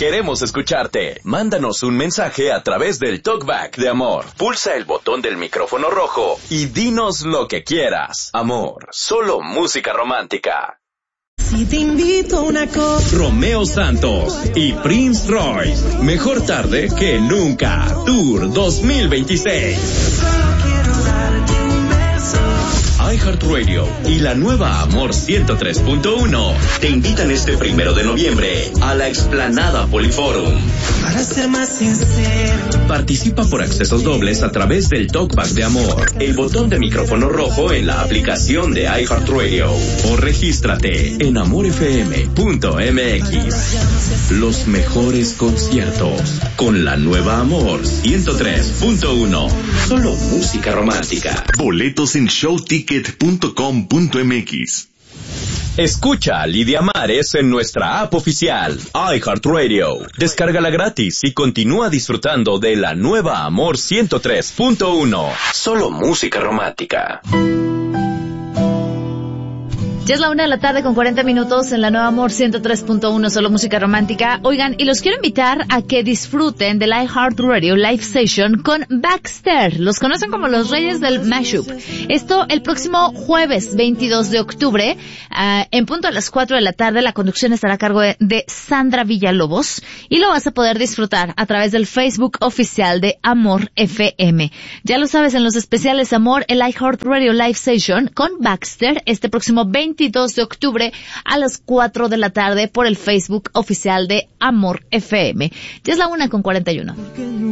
Queremos escucharte. Mándanos un mensaje a través del Talkback de Amor. Pulsa el botón del micrófono rojo y dinos lo que quieras. Amor, solo música romántica. Si te invito a una cosa. Romeo Santos y Prince Royce. Mejor tarde que nunca. Tour 2026. iHeartRadio y la nueva Amor 103.1 te invitan este 1 de noviembre a la explanada Poliforum. Para ser más sincero, participa por accesos dobles a través del Talkback de Amor, el botón de micrófono rojo en la aplicación de iHeartRadio o regístrate en amorfm.mx. Los mejores conciertos con la nueva Amor 103.1. Solo música romántica. Boletos en showticket.com.mx. Escucha a Lidia Mares en nuestra app oficial, iHeartRadio. Descárgala gratis y continúa disfrutando de la nueva Amor 103.1. Solo música romántica. Ya es la 1:40 p.m. en la nueva Amor 103.1, solo música romántica. Oigan, y los quiero invitar a que disfruten del iHeartRadio Live Session con Baxter. Los conocen como los reyes del mashup. Esto el próximo jueves 22 de octubre, en punto a las 4 de la tarde. La conducción estará a cargo de Sandra Villalobos y lo vas a poder disfrutar a través del Facebook oficial de Amor FM. Ya lo sabes, en los especiales Amor, el iHeartRadio Live Session con Baxter este próximo 22 de octubre a las 4 de la tarde por el Facebook oficial de Amor FM. Ya es la 1:41.